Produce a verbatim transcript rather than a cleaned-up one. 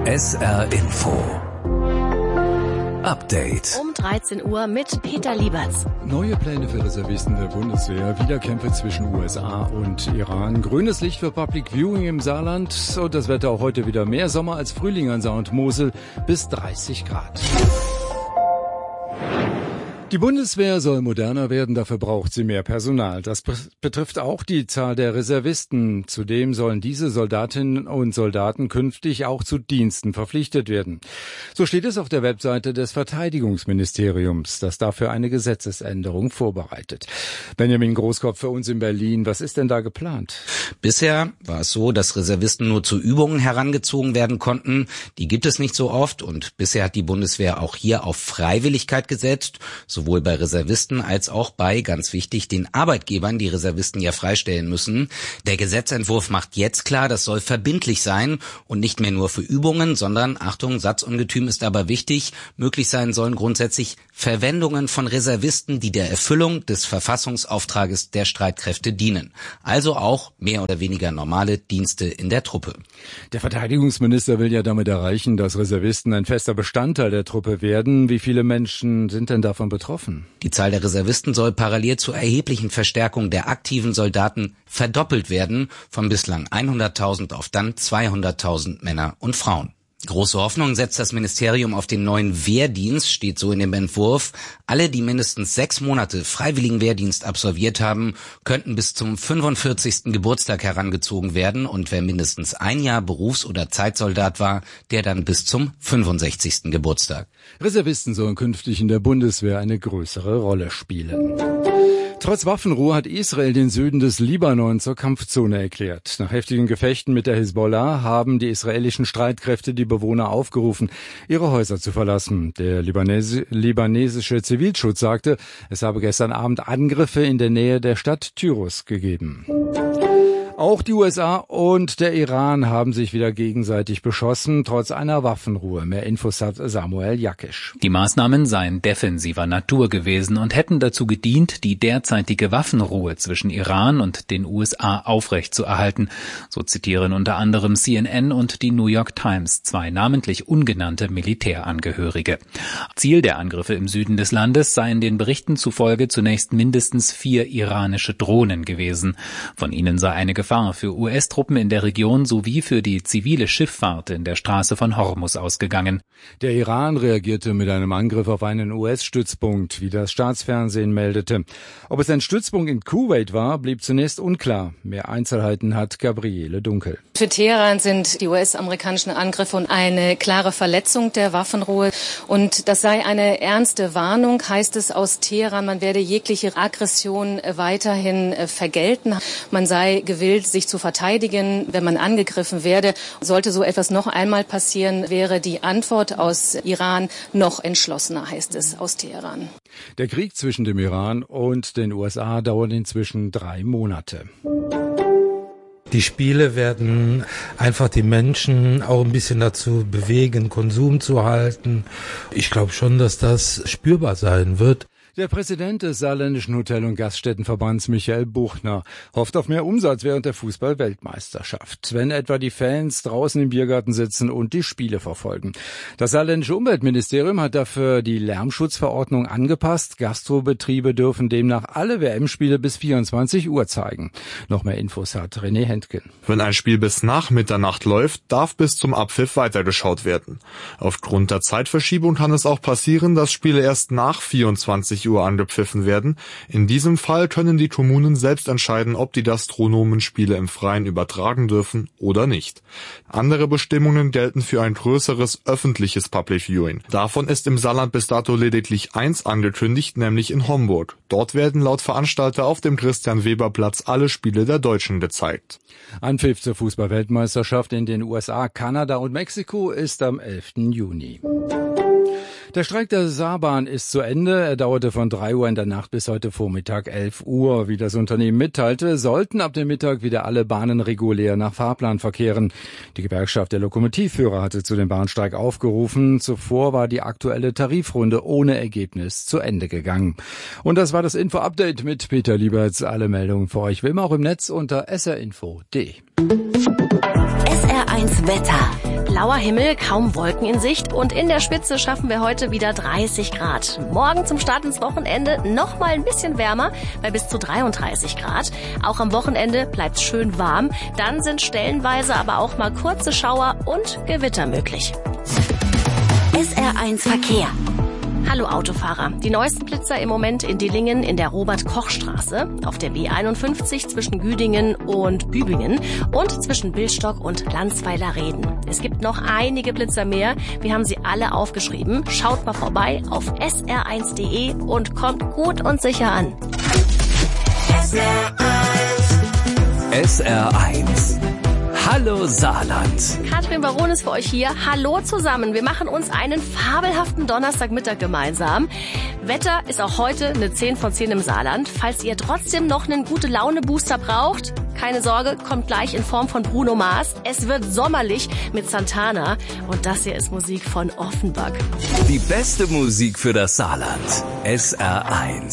S R Info Update. Um dreizehn Uhr mit Peter Lieberts. Neue Pläne für Reservisten der Bundeswehr, Wiederkämpfe zwischen U S A und Iran, grünes Licht für Public Viewing im Saarland und das Wetter auch heute wieder mehr Sommer als Frühling an Saar und Mosel bis dreißig Grad. Die Bundeswehr soll moderner werden, dafür braucht sie mehr Personal. Das betrifft auch die Zahl der Reservisten. Zudem sollen diese Soldatinnen und Soldaten künftig auch zu Diensten verpflichtet werden. So steht es auf der Webseite des Verteidigungsministeriums, das dafür eine Gesetzesänderung vorbereitet. Benjamin Großkopf für uns in Berlin, was ist denn da geplant? Bisher war es so, dass Reservisten nur zu Übungen herangezogen werden konnten. Die gibt es nicht so oft und bisher hat die Bundeswehr auch hier auf Freiwilligkeit gesetzt, sowohl bei Reservisten als auch bei, ganz wichtig, den Arbeitgebern, die Reservisten ja freistellen müssen. Der Gesetzentwurf macht jetzt klar, das soll verbindlich sein und nicht mehr nur für Übungen, sondern, Achtung, Satzungetüm ist aber wichtig, möglich sein sollen grundsätzlich Verwendungen von Reservisten, die der Erfüllung des Verfassungsauftrages der Streitkräfte dienen. Also auch mehr oder weniger normale Dienste in der Truppe. Der Verteidigungsminister will ja damit erreichen, dass Reservisten ein fester Bestandteil der Truppe werden. Wie viele Menschen sind denn davon betroffen? Die Zahl der Reservisten soll parallel zur erheblichen Verstärkung der aktiven Soldaten verdoppelt werden, von bislang hunderttausend auf dann zweihunderttausend Männer und Frauen. Große Hoffnung setzt das Ministerium auf den neuen Wehrdienst, steht so in dem Entwurf. Alle, die mindestens sechs Monate freiwilligen Wehrdienst absolviert haben, könnten bis zum fünfundvierzigsten Geburtstag herangezogen werden und wer mindestens ein Jahr Berufs- oder Zeitsoldat war, der dann bis zum fünfundsechzigsten Geburtstag. Reservisten sollen künftig in der Bundeswehr eine größere Rolle spielen. Trotz Waffenruhe hat Israel den Süden des Libanon zur Kampfzone erklärt. Nach heftigen Gefechten mit der Hisbollah haben die israelischen Streitkräfte die Bewohner aufgerufen, ihre Häuser zu verlassen. Der Libanesi- libanesische Zivilschutz sagte, es habe gestern Abend Angriffe in der Nähe der Stadt Tyros gegeben. Auch die U S A und der Iran haben sich wieder gegenseitig beschossen, trotz einer Waffenruhe. Mehr Infos hat Samuel Jakisch. Die Maßnahmen seien defensiver Natur gewesen und hätten dazu gedient, die derzeitige Waffenruhe zwischen Iran und den U S A aufrechtzuerhalten. So zitieren unter anderem C N N und die New York Times zwei namentlich ungenannte Militärangehörige. Ziel der Angriffe im Süden des Landes seien den Berichten zufolge zunächst mindestens vier iranische Drohnen gewesen. Von ihnen sei eine Gefahr für U S-Truppen in der Region sowie für die zivile Schifffahrt in der Straße von Hormuz ausgegangen. Der Iran reagierte mit einem Angriff auf einen U S-Stützpunkt, wie das Staatsfernsehen meldete. Ob es ein Stützpunkt in Kuwait war, blieb zunächst unklar. Mehr Einzelheiten hat Gabriele Dunkel. Für Teheran sind die U S-amerikanischen Angriffe und eine klare Verletzung der Waffenruhe. Und das sei eine ernste Warnung, heißt es aus Teheran. Man werde jegliche Aggression weiterhin vergelten. Man sei gewillt, sich zu verteidigen, wenn man angegriffen werde. Sollte so etwas noch einmal passieren, wäre die Antwort aus Iran noch entschlossener, heißt es aus Teheran. Der Krieg zwischen dem Iran und den U S A dauert inzwischen drei Monate. Die Spiele werden einfach die Menschen auch ein bisschen dazu bewegen, Konsum zu halten. Ich glaube schon, dass das spürbar sein wird. Der Präsident des Saarländischen Hotel- und Gaststättenverbands Michael Buchner hofft auf mehr Umsatz während der Fußball-Weltmeisterschaft, wenn etwa die Fans draußen im Biergarten sitzen und die Spiele verfolgen. Das Saarländische Umweltministerium hat dafür die Lärmschutzverordnung angepasst. Gastrobetriebe dürfen demnach alle W M-Spiele bis vierundzwanzig Uhr zeigen. Noch mehr Infos hat René Hentgen. Wenn ein Spiel bis nach Mitternacht läuft, darf bis zum Abpfiff weitergeschaut werden. Aufgrund der Zeitverschiebung kann es auch passieren, dass Spiele erst nach vierundzwanzig Uhr angepfiffen werden. In diesem Fall können die Kommunen selbst entscheiden, ob die Gastronomen Spiele im Freien übertragen dürfen oder nicht. Andere Bestimmungen gelten für ein größeres öffentliches Public Viewing. Davon ist im Saarland bis dato lediglich eins angekündigt, nämlich in Homburg. Dort werden laut Veranstalter auf dem Christian-Weber-Platz alle Spiele der Deutschen gezeigt. Anpfiff zur Fußball-Weltmeisterschaft in den U S A, Kanada und Mexiko ist am elften Juni. Der Streik der Saarbahn ist zu Ende. Er dauerte von drei Uhr in der Nacht bis heute Vormittag elf Uhr. Wie das Unternehmen mitteilte, sollten ab dem Mittag wieder alle Bahnen regulär nach Fahrplan verkehren. Die Gewerkschaft der Lokomotivführer hatte zu dem Bahnstreik aufgerufen. Zuvor war die aktuelle Tarifrunde ohne Ergebnis zu Ende gegangen. Und das war das Info-Update mit Peter Lieberts. Alle Meldungen für euch wie immer auch im Netz unter s r info punkt d e. S R eins Wetter. blauer Himmel, kaum Wolken in Sicht und in der Spitze schaffen wir heute wieder dreißig Grad. Morgen zum Start ins Wochenende noch mal ein bisschen wärmer, bei bis zu dreiunddreißig Grad. Auch am Wochenende bleibt's schön warm. Dann sind stellenweise aber auch mal kurze Schauer und Gewitter möglich. S R eins Verkehr. Hallo Autofahrer. Die neuesten Blitzer im Moment in Dillingen in der Robert-Koch-Straße, auf der B einundfünfzig zwischen Güdingen und Bübingen und zwischen Billstock und Landsweiler-Reden. Es gibt noch einige Blitzer mehr. Wir haben sie alle aufgeschrieben. Schaut mal vorbei auf S R eins Punkt de und kommt gut und sicher an. S R eins. S R eins. Hallo Saarland. Katrin Baron ist für euch hier. Hallo zusammen. Wir machen uns einen fabelhaften Donnerstagmittag gemeinsam. Wetter ist auch heute eine zehn von zehn im Saarland. Falls ihr trotzdem noch einen Gute-Laune-Booster braucht, keine Sorge, kommt gleich in Form von Bruno Mars. Es wird sommerlich mit Santana. Und das hier ist Musik von Offenbach. Die beste Musik für das Saarland. S R eins.